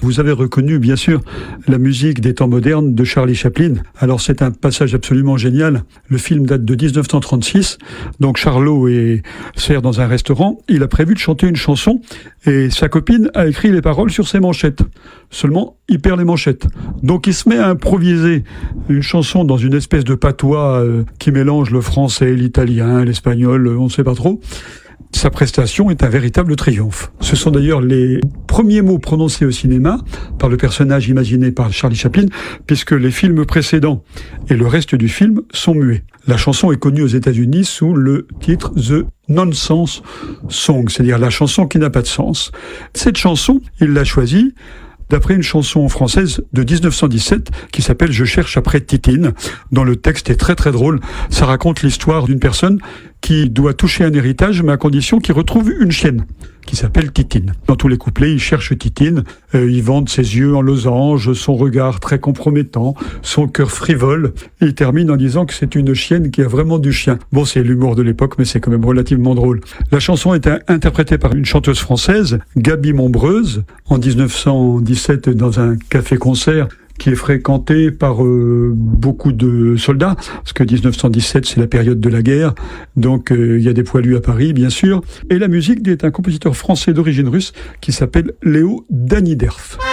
Vous avez reconnu, bien sûr, la musique des temps modernes de Charlie Chaplin. Alors, c'est un passage absolument génial. Le film date de 1936. Donc, Charlot sert dans un restaurant. Il a prévu de chanter une chanson et sa copine a écrit les paroles sur ses manchettes. Seulement, il perd les manchettes. Donc, il se met à improviser une chanson dans une espèce de patois qui mélange le français, l'italien, l'espagnol, on ne sait pas trop. Sa prestation est un véritable triomphe. Ce sont d'ailleurs les premiers mots prononcés au cinéma par le personnage imaginé par Charlie Chaplin, puisque les films précédents et le reste du film sont muets. La chanson est connue aux États-Unis sous le titre The Nonsense Song, c'est-à-dire la chanson qui n'a pas de sens. Cette chanson, il l'a choisie d'après une chanson française de 1917 qui s'appelle « Je cherche après Titine », dont le texte est très très drôle. Ça raconte l'histoire d'une personne qui doit toucher un héritage, mais à condition qu'il retrouve une chienne qui s'appelle Titine. Dans tous les couplets, il cherche Titine, il vante ses yeux en losange, son regard très compromettant, son cœur frivole. Et il termine en disant que c'est une chienne qui a vraiment du chien. Bon, c'est l'humour de l'époque, mais c'est quand même relativement drôle. La chanson est interprétée par une chanteuse française, Gaby Montbreuse, en 1917 dans un café-concert qui est fréquenté par beaucoup de soldats, parce que 1917, c'est la période de la guerre, donc il y a des poilus à Paris, bien sûr. Et la musique est un compositeur français d'origine russe qui s'appelle Léo Daniderf.